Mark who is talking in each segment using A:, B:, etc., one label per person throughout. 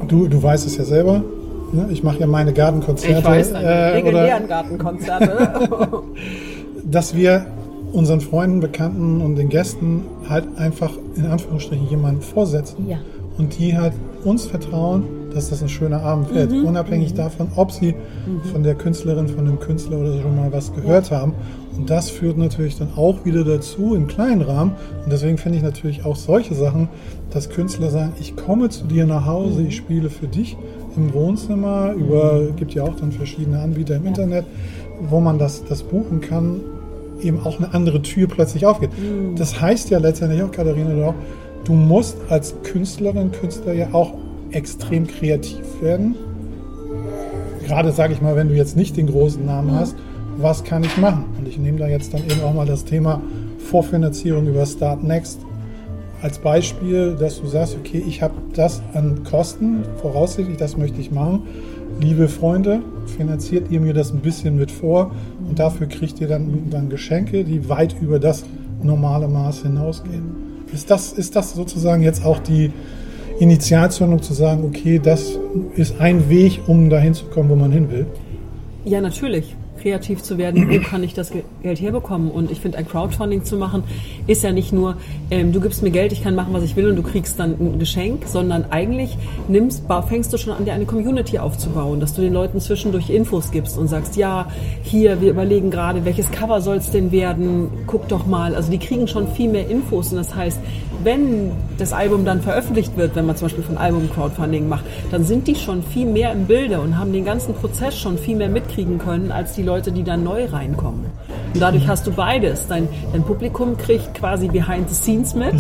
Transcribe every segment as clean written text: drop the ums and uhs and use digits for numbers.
A: Du weißt es ja selber. Ne? Ich mache ja meine Gartenkonzerte.
B: Ich weiß, deine legendären Gartenkonzerte.
A: Dass wir unseren Freunden, Bekannten und den Gästen halt einfach in Anführungsstrichen jemanden vorsetzen und die halt uns vertrauen, dass das ein schöner Abend wird, unabhängig davon, ob sie von der Künstlerin, von dem Künstler oder schon mal was gehört haben. Und das führt natürlich dann auch wieder dazu im kleinen Rahmen. Und deswegen finde ich natürlich auch solche Sachen, dass Künstler sagen, ich komme zu dir nach Hause, ich spiele für dich im Wohnzimmer, gibt ja auch dann verschiedene Anbieter im Internet, wo man das buchen kann, eben auch eine andere Tür plötzlich aufgeht. Das heißt ja letztendlich auch, Katharina, du musst als Künstlerin, Künstler ja auch extrem kreativ werden. Gerade, sage ich mal, wenn du jetzt nicht den großen Namen hast, was kann ich machen? Und ich nehme da jetzt dann eben auch mal das Thema Vorfinanzierung über Start Next als Beispiel, dass du sagst, okay, ich habe das an Kosten, voraussichtlich, das möchte ich machen. Liebe Freunde, finanziert ihr mir das ein bisschen mit vor und dafür kriegt ihr dann Geschenke, die weit über das normale Maß hinausgehen. Ist das sozusagen jetzt auch die Initialzündung zu sagen, okay, das ist ein Weg, um dahin zu kommen, wo man hin will?
B: Ja, natürlich. Kreativ zu werden, wo kann ich das Geld herbekommen? Und ich finde, ein Crowdfunding zu machen, ist ja nicht nur, du gibst mir Geld, ich kann machen, was ich will und du kriegst dann ein Geschenk, sondern eigentlich fängst du schon an, dir eine Community aufzubauen, dass du den Leuten zwischendurch Infos gibst und sagst, ja, hier, wir überlegen gerade, welches Cover soll es denn werden? Guck doch mal. Also die kriegen schon viel mehr Infos und das heißt, wenn das Album dann veröffentlicht wird, wenn man zum Beispiel von Album-Crowdfunding macht, dann sind die schon viel mehr im Bilde und haben den ganzen Prozess schon viel mehr mitkriegen können, als die Leute, die dann neu reinkommen. Und dadurch hast du beides. Dein Publikum kriegt quasi behind the scenes mit.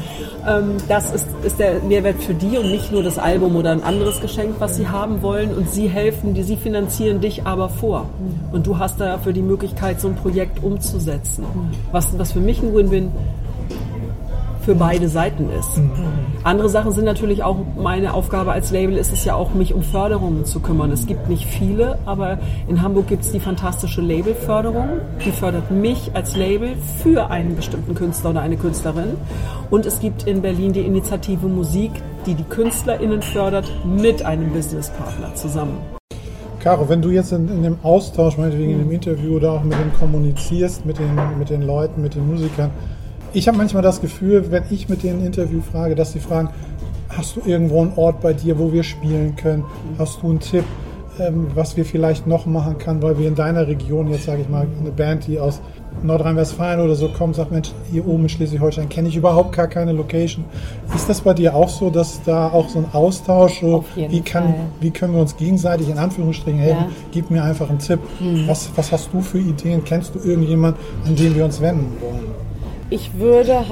B: Das ist der Mehrwert für die und nicht nur das Album oder ein anderes Geschenk, was sie haben wollen. Und sie finanzieren dich aber vor. Und du hast dafür die Möglichkeit, so ein Projekt umzusetzen. Was für mich ein Win-Win für beide Seiten ist. Andere Sachen sind natürlich auch, meine Aufgabe als Label ist es ja auch, mich um Förderungen zu kümmern. Es gibt nicht viele, aber in Hamburg gibt es die fantastische Labelförderung. Die fördert mich als Label für einen bestimmten Künstler oder eine Künstlerin. Und es gibt in Berlin die Initiative Musik, die KünstlerInnen fördert mit einem Businesspartner zusammen.
A: Caro, wenn du jetzt in dem Austausch, meinetwegen in dem Interview oder auch mit denen kommunizierst, mit den Leuten, mit den Musikern, ich habe manchmal das Gefühl, wenn ich mit denen ein Interview frage, dass sie fragen, hast du irgendwo einen Ort bei dir, wo wir spielen können? Hast du einen Tipp, was wir vielleicht noch machen können, weil wir in deiner Region, jetzt sage ich mal, eine Band, die aus Nordrhein-Westfalen oder so kommt, sagt, Mensch, hier oben in Schleswig-Holstein kenne ich überhaupt gar keine Location. Ist das bei dir auch so, dass da auch so ein Austausch, so, wie können wir uns gegenseitig in Anführungsstrichen helfen? Ja. Gib mir einfach einen Tipp. Was hast du für Ideen? Kennst du irgendjemanden, an den wir uns wenden wollen?
C: Ich würde